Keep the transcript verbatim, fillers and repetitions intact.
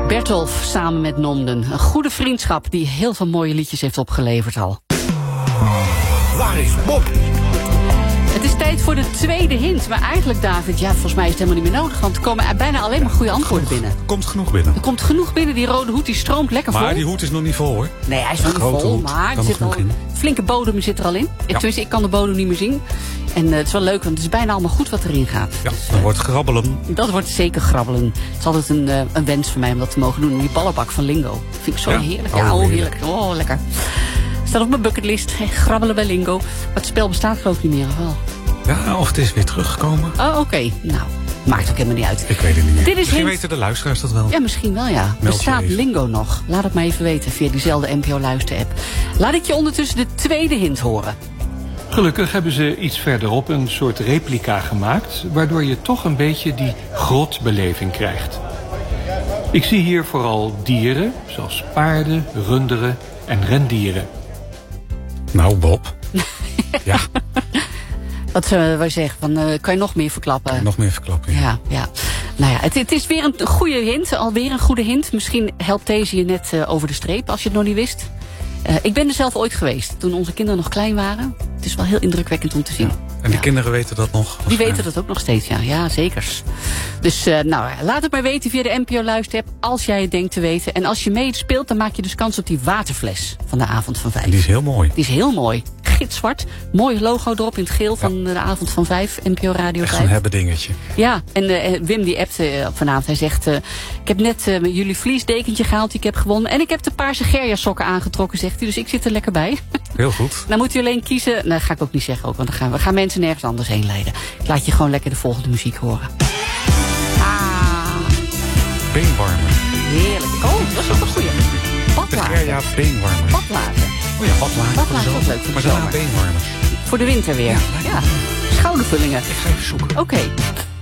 Bertolf samen met Nomden. Een goede vriendschap die heel veel mooie liedjes heeft opgeleverd al. Waar is Bob? Het is tijd voor de tweede hint. Maar eigenlijk, David, ja, volgens mij is het helemaal niet meer nodig. Want er komen bijna alleen maar goede antwoorden binnen. Er komt genoeg binnen. Er komt genoeg binnen. Die rode hoed die stroomt lekker vol. Maar die hoed is nog niet vol, hoor. Nee, hij is nog niet Grote vol. hoed. Maar er Kan zit nog al in. flinke bodem zit er al in. Ja. Tenminste, ik kan de bodem niet meer zien. En uh, het is wel leuk, want het is bijna allemaal goed wat erin gaat. Ja, Dus, dan uh, wordt grabbelen. dat wordt zeker grabbelen. Het is altijd een, uh, een wens van mij om dat te mogen doen. In die ballenbak van Lingo. Vind ik zo Ja. heerlijk. Oh, Ja, oh, heerlijk. heerlijk. Oh, lekker. Staat op mijn bucketlist. Hey, grabbelen bij Lingo. Maar het spel bestaat geloof ik niet meer, of wel? Ja, of het is weer teruggekomen. Oh, oké. Okay. Nou, maakt ook helemaal niet uit. Ik weet het niet meer. Dit is Misschien hint. weten de luisteraars dat wel. Ja, misschien wel, ja. Meld je Bestaat even. Lingo nog? Laat het maar even weten via diezelfde N P O-luister-app. Laat ik je ondertussen de tweede hint horen. Gelukkig hebben ze iets verderop een soort replica gemaakt, waardoor je toch een beetje die grotbeleving krijgt. Ik zie hier vooral dieren, zoals paarden, runderen en rendieren. Nou, Bob. Ja, Wat uh, wij zeggen, van, uh, kan je nog meer verklappen? nog meer verklappen. Ja. Ja, ja. Nou ja, het, het is weer een goede hint, alweer een goede hint. Misschien helpt deze je net uh, over de streep, als je het nog niet wist. Uh, ik ben er zelf ooit geweest, toen onze kinderen nog klein waren. Het is wel heel indrukwekkend om te zien. Ja. En de Ja. kinderen weten dat nog? Die weten dat ook nog steeds, ja. Ja, zekers. Dus uh, nou, laat het maar weten via de N P O-luister-app als jij het denkt te weten. En als je meespeelt, dan maak je dus kans op die waterfles van de avond van vijf. En die is heel mooi. Die is heel mooi. Gitzwart. Mooi logo erop in het geel van de avond van vijf. N P O Radio Echt vijf. een hebben dingetje. Ja, en uh, Wim die appte uh, vanavond. Hij zegt, uh, ik heb net uh, jullie vliesdekentje gehaald die ik heb gewonnen. En ik heb de paarse Gerja sokken aangetrokken, zegt hij. Dus ik zit er lekker bij. Heel goed. Dan moet u alleen kiezen. Nou, dat ga ik ook niet zeggen ook. Want dan gaan we gaan mensen nergens anders heen leiden. Ik laat je gewoon lekker de volgende muziek horen. Ah, Beenwarmer. heerlijk. Oh, dat is ook een goeie. De Badlaken. Gerja beenwarmer. Badlaken. Oh ja, badlaken. Badlaken is ook leuk voor de Maar daarna zomer. beenwarmers. Voor de winter weer. Ja, lijkt me Ja. Schoudervullingen. Ik ga even zoeken. Oké.